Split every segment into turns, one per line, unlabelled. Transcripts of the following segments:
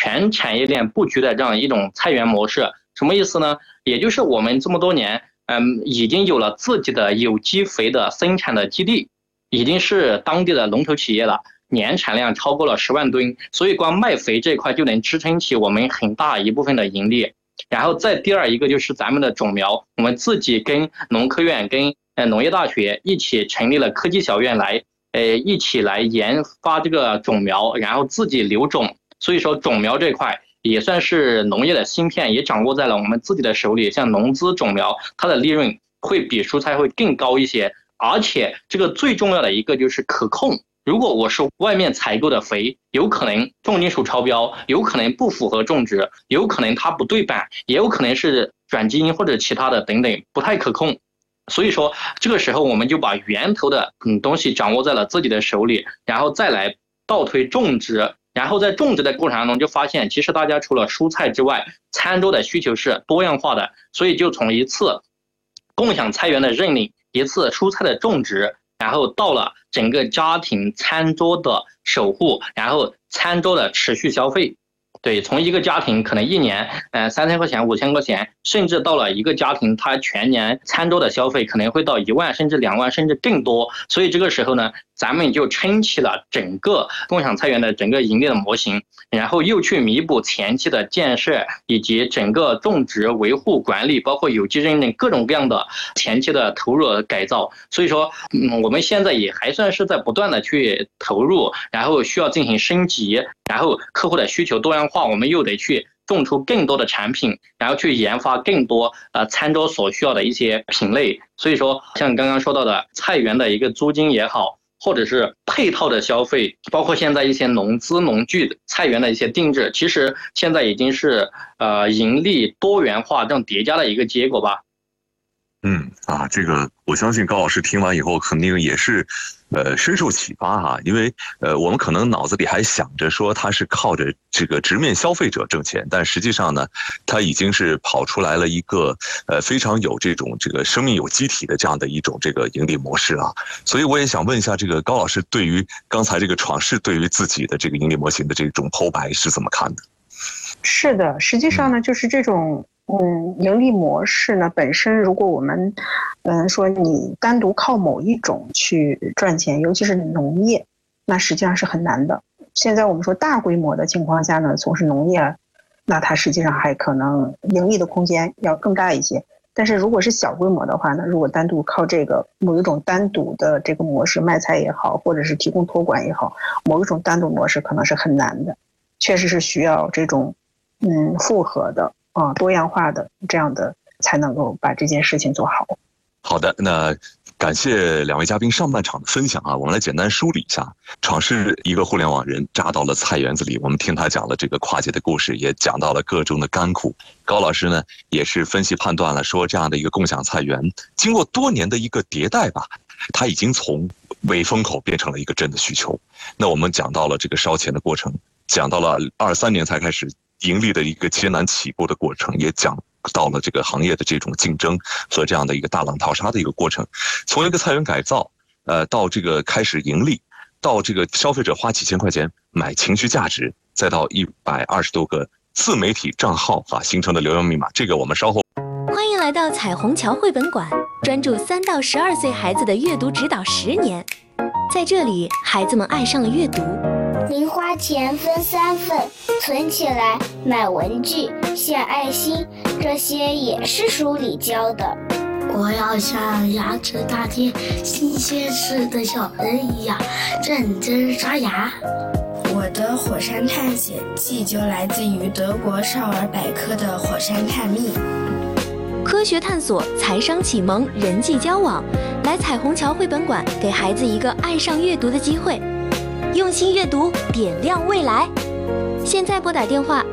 全产业链布局的这样一种菜园模式。什么意思呢？也就是我们这么多年，已经有了自己的有机肥的生产的基地，已经是当地的龙头企业了，年产量超过了10万吨，所以光卖肥这一块就能支撑起我们很大一部分的盈利。然后再第二一个就是咱们的种苗，我们自己跟农科院、跟农业大学一起成立了科技小院来，一起来研发这个种苗，然后自己留种。所以说种苗这块也算是农业的芯片，也掌握在了我们自己的手里。像农资种苗，它的利润会比蔬菜会更高一些，而且这个最重要的一个就是可控。如果我是外面采购的肥，有可能重金属超标，有可能不符合种植，有可能它不对版，也有可能是转基因或者其他的等等，不太可控。所以说这个时候我们就把源头的东西掌握在了自己的手里，然后再来倒推种植。然后在种植的过程当中就发现，其实大家除了蔬菜之外，餐桌的需求是多样化的，所以就从一次共享菜园的认领，一次蔬菜的种植，然后到了整个家庭餐桌的守护，然后餐桌的持续消费。对，从一个家庭可能一年3000块钱、5000块钱，甚至到了一个家庭，它全年餐桌的消费可能会到1万甚至2万甚至更多。所以这个时候呢，咱们就撑起了整个共享菜园的整个盈利的模型，然后又去弥补前期的建设以及整个种植、维护、管理，包括有机认证各种各样的前期的投入改造。所以说，我们现在也还算是在不断的去投入，然后需要进行升级，然后客户的需求多样化，我们又得去种出更多的产品，然后去研发更多餐桌所需要的一些品类。所以说像刚刚说到的菜园的一个租金也好，或者是配套的消费，包括现在一些农资农具菜园的一些定制，其实现在已经是盈利多元化这种叠加的一个结果吧。
这个我相信高老师听完以后肯定也是深受启发哈，因为我们可能脑子里还想着说他是靠着这个直面消费者挣钱，但实际上呢，他已经是跑出来了一个非常有这个生命有机体的这样的一种这个盈利模式啊。所以我也想问一下，这个高老师对于刚才这个闯世对于自己的这个盈利模型的这种剖白是怎么看的？
是的，实际上呢，就是这种盈利模式呢本身，如果我们说你单独靠某一种去赚钱，尤其是农业，那实际上是很难的。现在我们说大规模的情况下呢，从事农业，那它实际上还可能盈利的空间要更大一些。但是如果是小规模的话呢，如果单独靠这个某一种单独的这个模式卖菜也好，或者是提供托管也好，某一种单独模式可能是很难的，确实是需要这种复合的多样化的这样的才能够把这件事情做好。
好的，那感谢两位嘉宾上半场的分享啊，我们来简单梳理一下。闯世一个互联网人扎到了菜园子里，我们听他讲了这个跨界的故事，也讲到了各中的甘苦。高老师呢也是分析判断了说，这样的一个共享菜园经过多年的一个迭代吧，它已经从伪风口变成了一个真的需求。那我们讲到了这个烧钱的过程，讲到了23年才开始盈利的一个艰难起步的过程，也讲到了这个行业的这种竞争和这样的一个大浪淘沙的一个过程。从一个菜园改造到这个开始盈利，到这个消费者花几千块钱买情绪价值，再到120多个自媒体账号形成的流量密码，这个我们稍后。
欢迎来到彩虹桥绘本馆，专注3到12岁孩子的阅读指导10年。在这里，孩子们爱上了阅读。
零花钱分3份，存起来买文具、献爱心，这些也是书里教的。
我要像牙齿大街新鲜事的小人一样认真刷牙。
我的火山探险记就来自于德国少儿百科的火山探秘。
科学探索、财商启蒙、人际交往，来彩虹桥绘本馆，给孩子一个爱上阅读的机会。用心阅读，点亮未来。现在拨打电话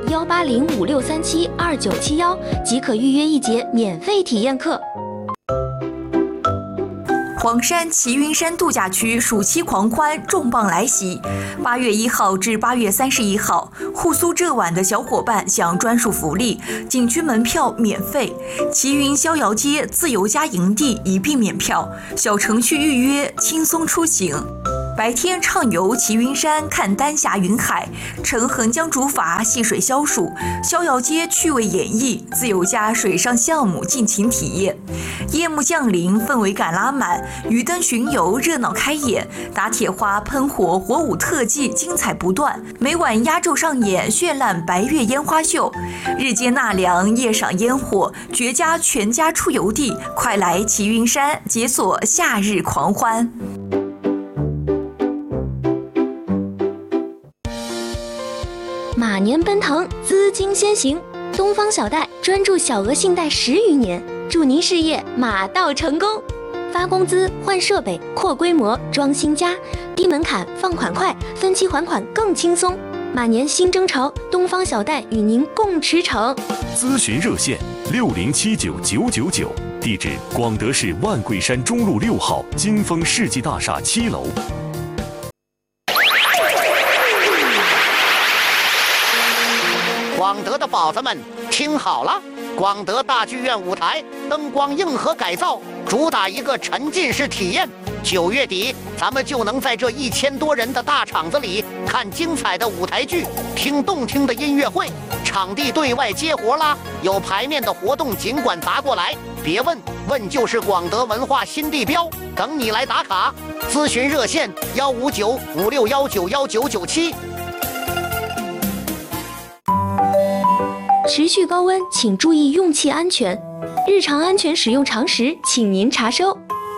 18056372971，即可预约1节免费体验课。
黄山齐云山度假区暑期狂欢重磅来袭，8月1号至8月31号，沪苏浙皖的小伙伴享专属福利，景区门票免费，齐云逍遥街自由家营地一并免票，小程序预约轻松出行。 白天畅游齐云山，看丹霞云海，乘横江竹筏戏水消暑，逍遥街趣味演绎，自有家水上项目尽情体验。夜幕降临，氛围感拉满，鱼灯巡游热闹开演，打铁花、喷火、火舞特技精彩不断，每晚压轴上演绚烂白月烟花秀。日间纳凉，夜赏烟火，绝佳全家出游地，快来齐云山解锁夏日狂欢。
马年奔腾，资金先行。东方小贷专注小额信贷10余年，祝您事业马到成功。发工资、换设备、扩规模、装新家，低门槛，放款快，分期还款更轻松。马年新征潮，东方小贷与您共驰骋。
咨询热线60799999，地址广德市万桂山中路6号金丰世纪大厦7楼。
广德的宝子们听好了，广德大剧院舞台灯光硬核改造，主打一个沉浸式体验。9月底，咱们就能在这1000多人的大场子里看精彩的舞台剧，听动听的音乐会。场地对外接活啦，有排面的活动尽管砸过来，别问，问就是广德文化新地标，等你来打卡。咨询热线15956191997。
持续高温，请注意用气安全。日常安全使用常识，请您查收。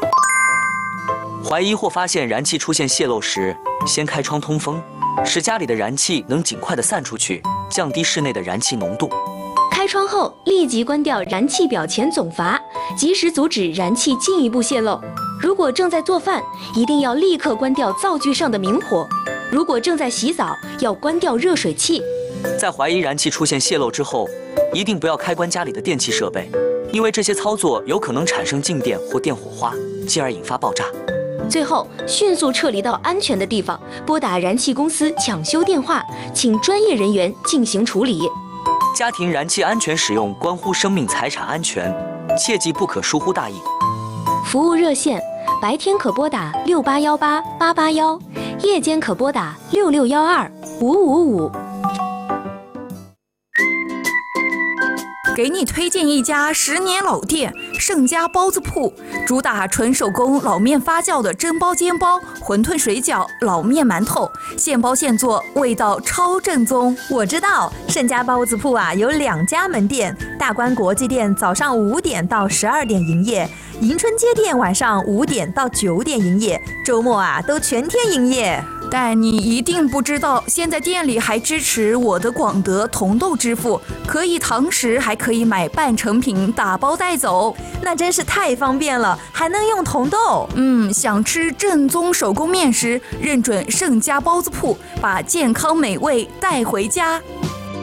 怀疑或发现燃气出现泄漏时，先开窗通风，使家里的燃气能尽快的散出去，降低室内的燃气浓度。
开窗后立即关掉燃气表前总阀，及时阻止燃气进一步泄漏。如果正在做饭，一定要立刻关掉灶具上的明火。如果正在洗澡，要关掉热水器。
在怀疑燃气出现泄漏之后，一定不要开关家里的电气设备，因为这些操作有可能产生静电或电火花，进而引发爆炸。
最后，迅速撤离到安全的地方，拨打燃气公司抢修电话，请专业人员进行处理。
家庭燃气安全使用关乎生命财产安全，切记不可疏忽大意。
服务热线：白天可拨打68188881，夜间可拨打66125555。
给你推荐一家10年老店盛家包子铺，主打纯手工老面发酵的蒸包、煎包、馄饨、水饺、老面、馒头，现包现做，味道超正宗。
我知道盛家包子铺啊有2家门店，大观国际店早上5点到12点营业，迎春街店晚上5点到9点营业，周末啊都全天营业。
但你一定不知道，现在店里还支持我的广德同豆支付，可以堂食，还可以买半成品打包带走，
那真是太方便了，还能用同豆。
想吃正宗手工面食，认准盛家包子铺，把健康美味带回家。